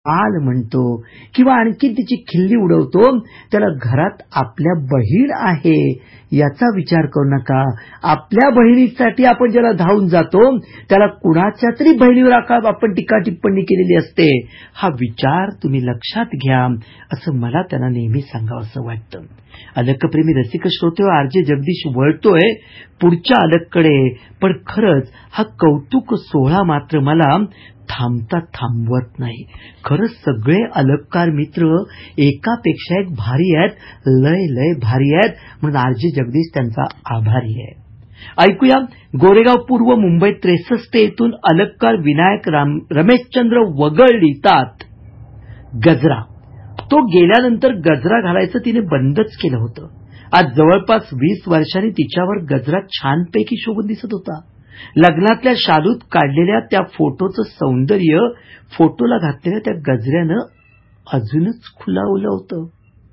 आल म्हणतो किंवा आणखी तिची खिल्ली उडवतो, त्याला घरात आपल्या बहीण आहे याचा विचार करू नका. आपल्या बहिणीसाठी आपण ज्याला धावून जातो त्याला कुणाच्या तरी बहिणीवर आपण टीका टिप्पणी केलेली असते. हा विचार तुम्ही लक्षात घ्या, असं मला त्यांना नेहमी सांगावंसं वाटतं. अलकप्रेमी रसिक श्रोते, आरजे जगदीश वळतोय पुढच्या अलककडे, पण खरंच हा कौतुक सोहळा मात्र मला थांबता थांबवत नाही. खरंच सगळे अलककार मित्र एकापेक्षा एक भारी आहेत, लय लय भारी आहेत, म्हणून आरजे जगदीश त्यांचा आभारी आहे. ऐकूया, गोरेगाव पूर्व मुंबई 63 येथून अलककार विनायक रमेशचंद्र वगळ लिहितात, गजरा. तो गेल्यानंतर गजरा घालायचं तिने बंदच केलं होतं. आज जवळपास 20 वर्षांनी तिच्यावर गजरा छानपैकी शोभून दिसत होता. लग्नातल्या शालूत काढलेल्या त्या फोटोचं सौंदर्य फोटोला घातलेल्या त्या गजऱ्यानं अजूनच खुलावलं होतं.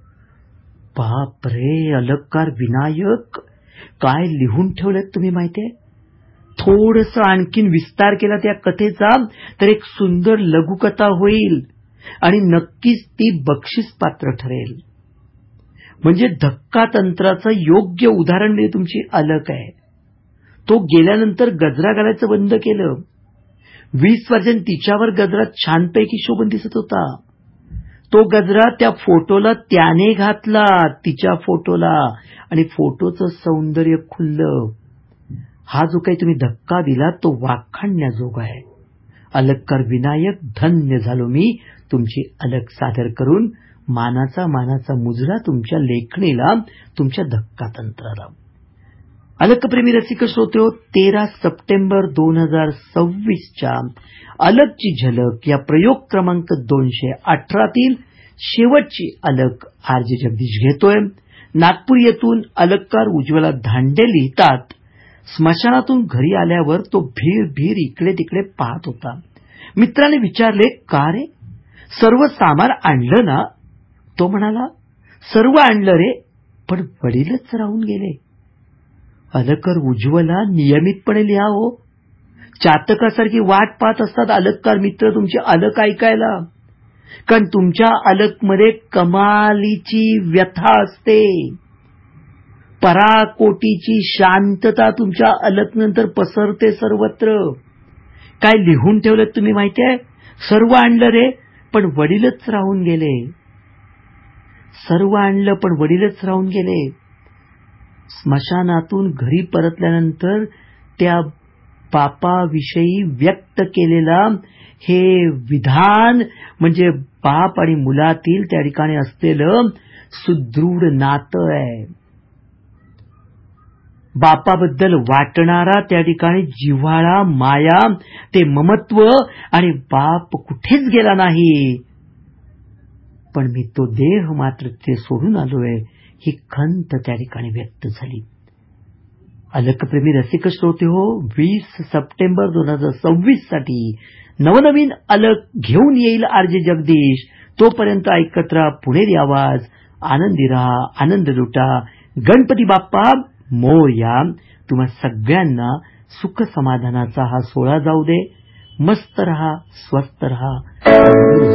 बाप रे, अलककार विनायक, काय लिहून ठेवलंय तुम्ही माहितीये? थोडंसं आणखीन विस्तार केला त्या कथेचा तर एक सुंदर लघुकथा होईल आणि नक्कीच ती बक्षीस पात्र ठरेल. म्हणजे धक्का तंत्राचं योग्य उदाहरण म्हणजे तुमची अलक आहे. तो गेल्यानंतर गजरा घालायचं बंद केलं. 20 वर्षांनी तिच्यावर गजरा छानपैकी शोभून दिसत होता. तो गजरा त्या फोटोला त्याने घातला, तिच्या फोटोला, आणि फोटोचं सौंदर्य खुललं. हा जो काही तुम्ही धक्का दिला तो वाखाणण्याजोगा आहे. अलककार विनायक, धन्य झालो मी तुमची अलक सादर करून. मानाचा मुजरा तुमच्या लेखणीला, तुमच्या धक्का तंत्राला. अलकप्रेमी रसिक श्रोते, 13 सप्टेंबर 2026च्या अलकची झलक या प्रयोग क्रमांक 218तील शेवटची अलक आरजे जगदीश घेतोय. नागपूर येथून अलककार उज्ज्वला धांडे लिहितात, स्मशानातून घरी आल्यावर तो भीर इकडे तिकडे पाहत होता. मित्राने विचारले, का रे, सर्व सामान आणलं ना? तो म्हणाला, सर्व आणलं रे, पण वडीलच राहून गेले. अलककार उज्ज्वला, नियमितपणे लिहा हो. चातकासारखी वाट पाहत असतात अलककार मित्र तुमची अलक ऐकायला, कारण तुमच्या अलकमध्ये कमालीची व्यथा असते. पराकोटीची शांतता तुमच्या अलकनंतर पसरते सर्वत्र. काय लिहून ठेवलं तुम्ही माहितीये? सर्व आणलं रे, पण वडीलच राहून गेले. सर्व आणलं पण वडीलच राहून गेले. स्मशानातून घरी परतल्यानंतर त्या बापाविषयी व्यक्त केलेला हे विधान म्हणजे बाप आणि मुलातील त्या ठिकाणी असलेलं सुदृढ नातं आहे. बापाबद्दल वाटणारा त्या ठिकाणी जिव्हाळा, माया, ते ममत्व, आणि बाप कुठेच गेला नाही, पण मी तो देह मात्र ते सोडून आलोय, ही खंत त्या ठिकाणी व्यक्त झाली. अलकप्रेमी रसिक श्रोते हो, 20 सप्टेंबर 2026 साठी नवनवीन अलक घेऊन येईल आरजे जगदीश. तोपर्यंत ऐकत राहा पुणेरी आवाज. आनंदी राहा, आनंद लुटा. गणपती बाप्पा मोरया. तुम्हा सगळ्यांना सुख समाधानाचा हा सोहळा जाऊ दे. मस्त रहा, स्वस्थ रहा.